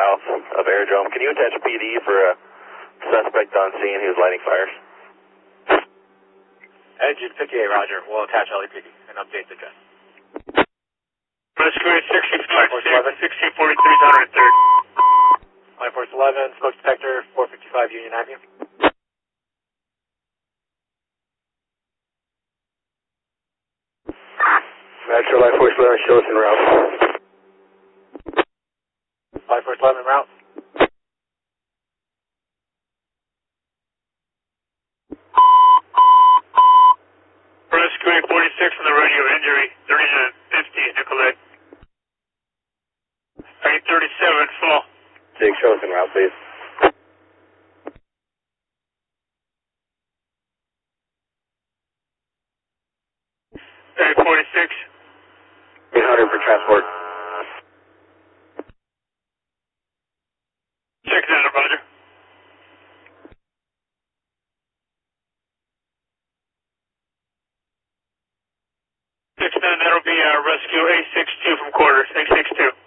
south of Aerodrome. Can you attach PD for a suspect on scene who's lighting fires? Engine 58, roger. We'll attach LAPD and update the address. Rescue 6046, 1643 103rd. Line Force 11, smoke detector, 455 Union Avenue. Metro Line Force 11, show us en route. Line Force 11 en route. Rescue 46 on the radio, injury 30-50, Nicolette. 837, full. Jake, show us en route, please. Hey, 46. 800 for transport. Check that out, roger. That'll be rescue 862 from quarters, 862.